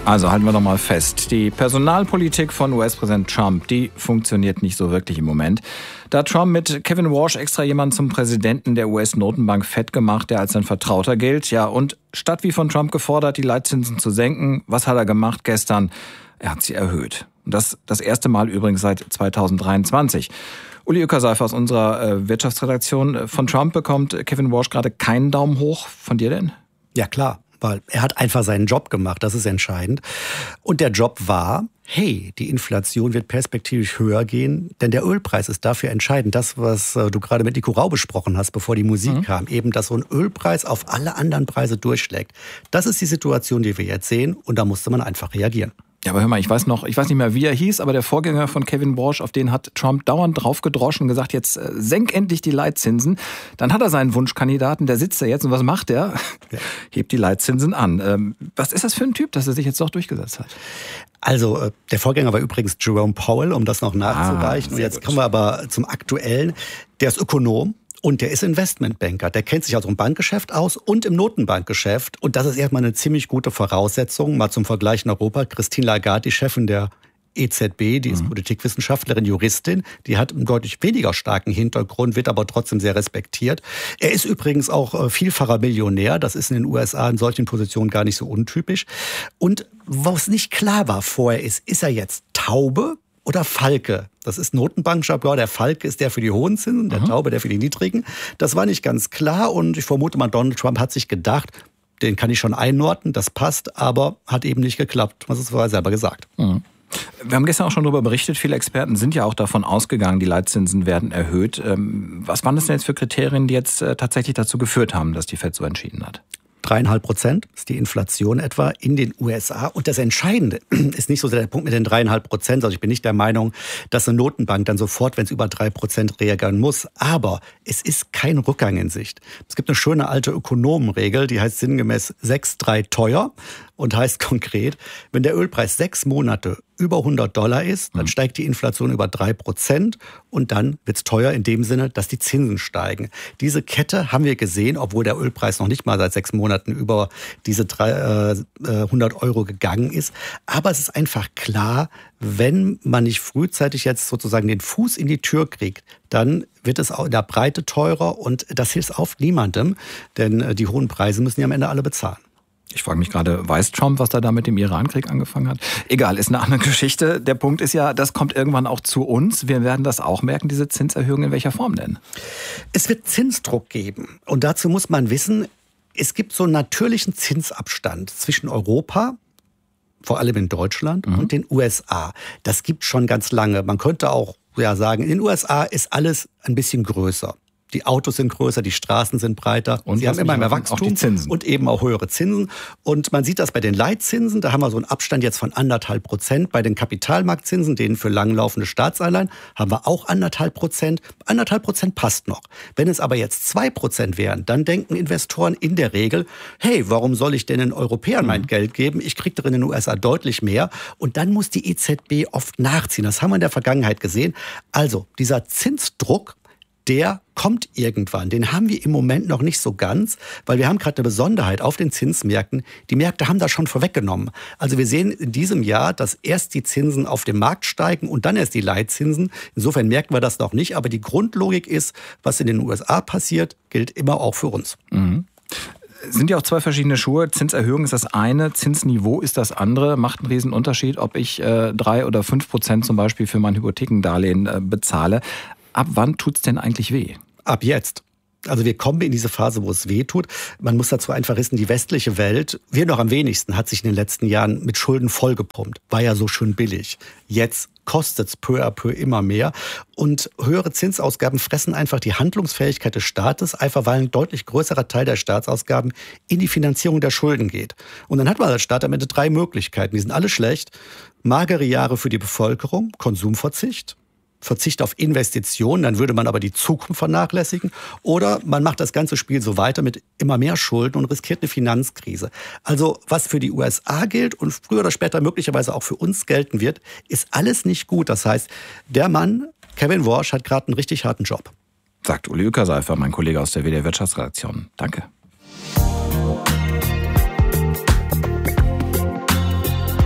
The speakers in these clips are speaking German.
Also halten wir doch mal fest, die Personalpolitik von US-Präsident Trump, die funktioniert nicht so wirklich im Moment. Da hat Trump mit Kevin Warsh extra jemanden zum Präsidenten der US-Notenbank Fed gemacht, der als sein Vertrauter gilt. Ja, und statt wie von Trump gefordert, die Leitzinsen zu senken, was hat er gemacht gestern? Er hat sie erhöht. Und das erste Mal übrigens seit 2023. Uli Uecker-Seifer aus unserer Wirtschaftsredaktion. Von Trump bekommt Kevin Warsh gerade keinen Daumen hoch. Von dir denn? Ja, klar. Weil er hat einfach seinen Job gemacht, das ist entscheidend. Und der Job war, hey, die Inflation wird perspektivisch höher gehen, denn der Ölpreis ist dafür entscheidend. Das, was du gerade mit Nico Rau besprochen hast, bevor die Musik kam, eben, dass so ein Ölpreis auf alle anderen Preise durchschlägt. Das ist die Situation, die wir jetzt sehen, und da musste man einfach reagieren. Ja, aber hör mal, ich weiß nicht mehr, wie er hieß, aber der Vorgänger von Kevin Warsh, auf den hat Trump dauernd drauf gedroschen und gesagt, jetzt senk endlich die Leitzinsen. Dann hat er seinen Wunschkandidaten, der sitzt da jetzt, und was macht er? Ja. Hebt die Leitzinsen an. Was ist das für ein Typ, dass er sich jetzt doch durchgesetzt hat? Also, der Vorgänger war übrigens Jerome Powell, um das noch nachzureichen. Und jetzt kommen wir aber zum Aktuellen. Der ist Ökonom. Und der ist Investmentbanker. Der kennt sich also im Bankgeschäft aus und im Notenbankgeschäft. Und das ist erstmal eine ziemlich gute Voraussetzung. Mal zum Vergleich in Europa. Christine Lagarde, die Chefin der EZB, die ist Politikwissenschaftlerin, Juristin. Die hat einen deutlich weniger starken Hintergrund, wird aber trotzdem sehr respektiert. Er ist übrigens auch vielfacher Millionär. Das ist in den USA in solchen Positionen gar nicht so untypisch. Und was nicht klar war vorher ist er jetzt Taube oder Falke? Das ist Notenbankjargon. Der Falke ist der für die hohen Zinsen, der Taube der für die niedrigen. Das war nicht ganz klar, und ich vermute mal, Donald Trump hat sich gedacht, den kann ich schon einordnen, das passt, aber hat eben nicht geklappt. Das ist vorher selber gesagt. Wir haben gestern auch schon darüber berichtet, viele Experten sind ja auch davon ausgegangen, die Leitzinsen werden erhöht. Was waren das denn jetzt für Kriterien, die jetzt tatsächlich dazu geführt haben, dass die Fed so entschieden hat? 3,5% ist die Inflation etwa in den USA. Und das Entscheidende ist nicht so der Punkt mit den 3,5%. Also ich bin nicht der Meinung, dass eine Notenbank dann sofort, wenn es über 3% reagieren muss. Aber es ist kein Rückgang in Sicht. Es gibt eine schöne alte Ökonomenregel, die heißt sinngemäß 6,3 teuer und heißt konkret, wenn der Ölpreis 6 Monate über $100 ist, dann steigt die Inflation über 3% und dann wird es teuer in dem Sinne, dass die Zinsen steigen. Diese Kette haben wir gesehen, obwohl der Ölpreis noch nicht mal seit 6 Monaten über diese 100 € gegangen ist. Aber es ist einfach klar, wenn man nicht frühzeitig jetzt sozusagen den Fuß in die Tür kriegt, dann wird es auch in der Breite teurer, und das hilft auf niemandem, denn die hohen Preise müssen ja am Ende alle bezahlen. Ich frage mich gerade, weiß Trump, was er da mit dem Irankrieg angefangen hat? Egal, ist eine andere Geschichte. Der Punkt ist ja, das kommt irgendwann auch zu uns. Wir werden das auch merken, diese Zinserhöhung. In welcher Form denn? Es wird Zinsdruck geben. Und dazu muss man wissen, es gibt so einen natürlichen Zinsabstand zwischen Europa, vor allem in Deutschland, und den USA. Das gibt schon ganz lange. Man könnte auch sagen, in den USA ist alles ein bisschen größer. Die Autos sind größer, die Straßen sind breiter. Und sie haben immer mehr Wachstum und eben auch höhere Zinsen. Und man sieht das bei den Leitzinsen. Da haben wir so einen Abstand jetzt von 1,5%. Bei den Kapitalmarktzinsen, denen für langlaufende Staatsanleihen, haben wir auch 1,5%. 1,5% passt noch. Wenn es aber jetzt 2% wären, dann denken Investoren in der Regel, hey, warum soll ich denn den Europäern mein Geld geben? Ich kriege doch in den USA deutlich mehr. Und dann muss die EZB oft nachziehen. Das haben wir in der Vergangenheit gesehen. Also dieser Zinsdruck, der kommt irgendwann. Den haben wir im Moment noch nicht so ganz, weil wir haben gerade eine Besonderheit auf den Zinsmärkten. Die Märkte haben das schon vorweggenommen. Also wir sehen in diesem Jahr, dass erst die Zinsen auf dem Markt steigen und dann erst die Leitzinsen. Insofern merken wir das noch nicht. Aber die Grundlogik ist, was in den USA passiert, gilt immer auch für uns. Sind ja auch zwei verschiedene Schuhe. Zinserhöhung ist das eine, Zinsniveau ist das andere. Macht einen riesen Unterschied, ob ich 3 oder 5% zum Beispiel für mein Hypothekendarlehen bezahle. Ab wann tut's denn eigentlich weh? Ab jetzt. Also wir kommen in diese Phase, wo es weh tut. Man muss dazu einfach wissen, die westliche Welt, wir noch am wenigsten, hat sich in den letzten Jahren mit Schulden vollgepumpt. War ja so schön billig. Jetzt kostet es peu à peu immer mehr. Und höhere Zinsausgaben fressen einfach die Handlungsfähigkeit des Staates, einfach weil ein deutlich größerer Teil der Staatsausgaben in die Finanzierung der Schulden geht. Und dann hat man als Staat am Ende 3 Möglichkeiten. Die sind alle schlecht. Magere Jahre für die Bevölkerung, Konsumverzicht. Verzicht auf Investitionen, dann würde man aber die Zukunft vernachlässigen. Oder man macht das ganze Spiel so weiter mit immer mehr Schulden und riskiert eine Finanzkrise. Also was für die USA gilt und früher oder später möglicherweise auch für uns gelten wird, ist alles nicht gut. Das heißt, der Mann, Kevin Warsh, hat gerade einen richtig harten Job. Sagt Uli Uecker-Seifer, mein Kollege aus der WDR Wirtschaftsredaktion. Danke.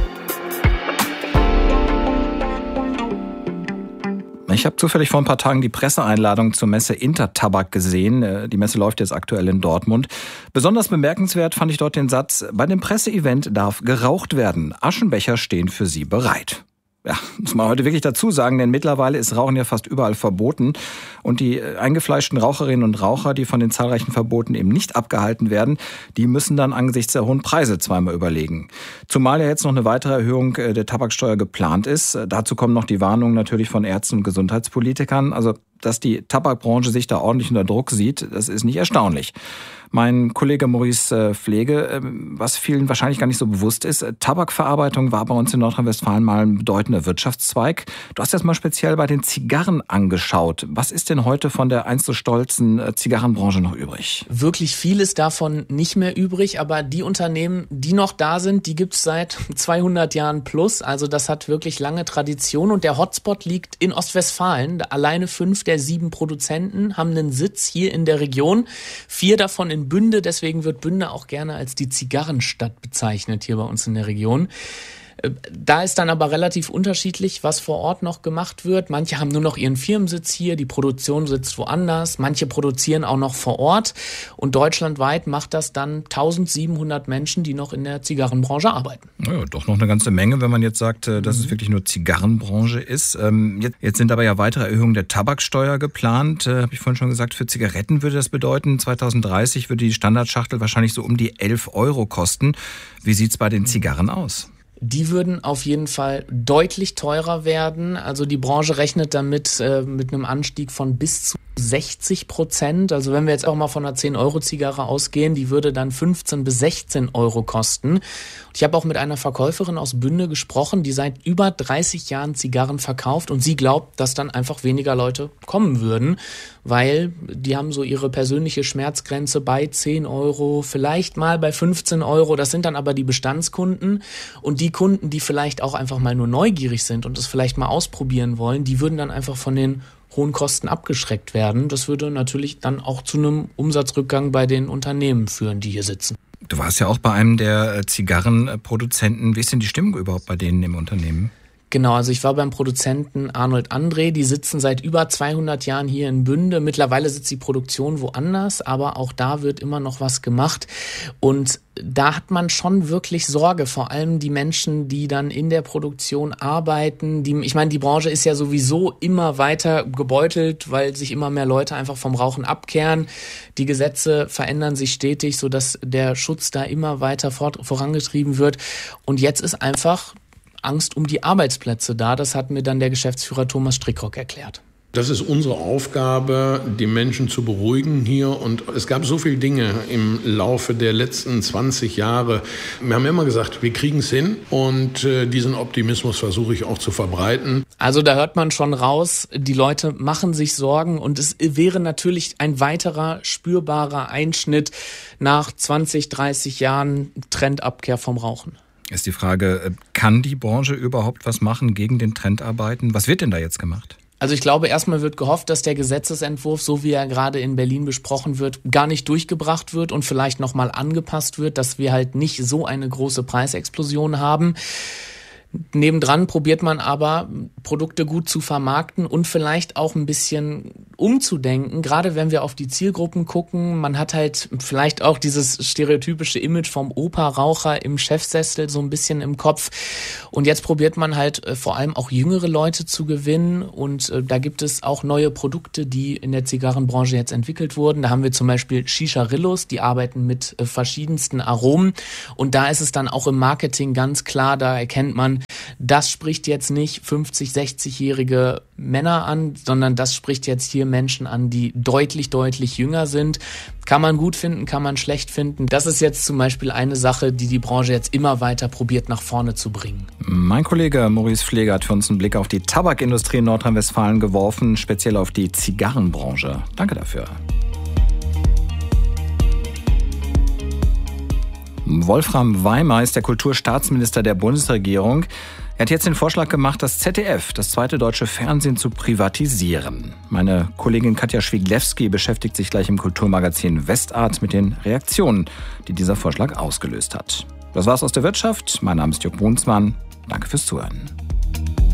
Ich habe zufällig vor ein paar Tagen die Presseeinladung zur Messe Intertabak gesehen. Die Messe läuft jetzt aktuell in Dortmund. Besonders bemerkenswert fand ich dort den Satz: Bei dem Presseevent darf geraucht werden. Aschenbecher stehen für Sie bereit. Ja, muss man heute wirklich dazu sagen, denn mittlerweile ist Rauchen ja fast überall verboten. Und die eingefleischten Raucherinnen und Raucher, die von den zahlreichen Verboten eben nicht abgehalten werden, die müssen dann angesichts der hohen Preise zweimal überlegen. Zumal ja jetzt noch eine weitere Erhöhung der Tabaksteuer geplant ist. Dazu kommen noch die Warnungen natürlich von Ärzten und Gesundheitspolitikern. Also, dass die Tabakbranche sich da ordentlich unter Druck sieht, das ist nicht erstaunlich. Mein Kollege Maurice Pflege, was vielen wahrscheinlich gar nicht so bewusst ist, Tabakverarbeitung war bei uns in Nordrhein-Westfalen mal ein bedeutender Wirtschaftszweig. Du hast jetzt mal speziell bei den Zigarren angeschaut. Was ist denn heute von der einst so stolzen Zigarrenbranche noch übrig? Wirklich viel ist davon nicht mehr übrig, aber die Unternehmen, die noch da sind, die gibt's seit 200 Jahren plus. Also das hat wirklich lange Tradition und der Hotspot liegt in Ostwestfalen. Alleine 5 der 7 Produzenten haben einen Sitz hier in der Region. 4 davon in Bünde, deswegen wird Bünde auch gerne als die Zigarrenstadt bezeichnet hier bei uns in der Region. Da ist dann aber relativ unterschiedlich, was vor Ort noch gemacht wird. Manche haben nur noch ihren Firmensitz hier, die Produktion sitzt woanders. Manche produzieren auch noch vor Ort. Und deutschlandweit macht das dann 1700 Menschen, die noch in der Zigarrenbranche arbeiten. Ja, doch noch eine ganze Menge, wenn man jetzt sagt, dass es wirklich nur Zigarrenbranche ist. Jetzt sind aber ja weitere Erhöhungen der Tabaksteuer geplant. Habe ich vorhin schon gesagt, für Zigaretten würde das bedeuten, 2030 würde die Standardschachtel wahrscheinlich so um die 11 € kosten. Wie sieht's bei den Zigarren aus? Die würden auf jeden Fall deutlich teurer werden. Also die Branche rechnet damit mit einem Anstieg von bis zu 60%. Also wenn wir jetzt auch mal von einer 10-€ ausgehen, die würde dann 15 bis 16 € kosten. Und ich habe auch mit einer Verkäuferin aus Bünde gesprochen, die seit über 30 Jahren Zigarren verkauft und sie glaubt, dass dann einfach weniger Leute kommen würden, weil die haben so ihre persönliche Schmerzgrenze bei 10 €, vielleicht mal bei 15 €. Das sind dann aber die Bestandskunden und die Kunden, die vielleicht auch einfach mal nur neugierig sind und es vielleicht mal ausprobieren wollen, die würden dann einfach von den hohen Kosten abgeschreckt werden. Das würde natürlich dann auch zu einem Umsatzrückgang bei den Unternehmen führen, die hier sitzen. Du warst ja auch bei einem der Zigarrenproduzenten. Wie ist denn die Stimmung überhaupt bei denen im Unternehmen? Genau, also ich war beim Produzenten Arnold André, die sitzen seit über 200 Jahren hier in Bünde. Mittlerweile sitzt die Produktion woanders, aber auch da wird immer noch was gemacht. Und da hat man schon wirklich Sorge, vor allem die Menschen, die dann in der Produktion arbeiten. Ich meine, die Branche ist ja sowieso immer weiter gebeutelt, weil sich immer mehr Leute einfach vom Rauchen abkehren. Die Gesetze verändern sich stetig, sodass der Schutz da immer weiter vorangetrieben wird. Und jetzt ist einfach Angst um die Arbeitsplätze da. Das hat mir dann der Geschäftsführer Thomas Strickrock erklärt. Das ist unsere Aufgabe, die Menschen zu beruhigen hier. Und es gab so viele Dinge im Laufe der letzten 20 Jahre. Wir haben immer gesagt, wir kriegen es hin. Und diesen Optimismus versuche ich auch zu verbreiten. Also da hört man schon raus, die Leute machen sich Sorgen. Und es wäre natürlich ein weiterer spürbarer Einschnitt nach 20, 30 Jahren Trendabkehr vom Rauchen. Ist die Frage, kann die Branche überhaupt was machen gegen den Trend arbeiten? Was wird denn da jetzt gemacht? Also ich glaube, erstmal wird gehofft, dass der Gesetzesentwurf, so wie er gerade in Berlin besprochen wird, gar nicht durchgebracht wird und vielleicht nochmal angepasst wird, dass wir halt nicht so eine große Preisexplosion haben. Nebendran probiert man aber, Produkte gut zu vermarkten und vielleicht auch ein bisschen umzudenken. Gerade wenn wir auf die Zielgruppen gucken, man hat halt vielleicht auch dieses stereotypische Image vom Opa-Raucher im Chefsessel so ein bisschen im Kopf. Und jetzt probiert man halt vor allem auch jüngere Leute zu gewinnen. Und da gibt es auch neue Produkte, die in der Zigarrenbranche jetzt entwickelt wurden. Da haben wir zum Beispiel Shisha-Rillos, die arbeiten mit verschiedensten Aromen. Und da ist es dann auch im Marketing ganz klar, da erkennt man, das spricht jetzt nicht 50-, 60-jährige Männer an, sondern das spricht jetzt hier Menschen an, die deutlich, deutlich jünger sind. Kann man gut finden, kann man schlecht finden. Das ist jetzt zum Beispiel eine Sache, die die Branche jetzt immer weiter probiert nach vorne zu bringen. Mein Kollege Maurice Pflege hat für uns einen Blick auf die Tabakindustrie in Nordrhein-Westfalen geworfen, speziell auf die Zigarrenbranche. Danke dafür. Wolfram Weimer ist der Kulturstaatsminister der Bundesregierung. Er hat jetzt den Vorschlag gemacht, das ZDF, das zweite deutsche Fernsehen, zu privatisieren. Meine Kollegin Katja Schwiglewski beschäftigt sich gleich im Kulturmagazin Westart mit den Reaktionen, die dieser Vorschlag ausgelöst hat. Das war's aus der Wirtschaft. Mein Name ist Jörg Brunsmann. Danke fürs Zuhören.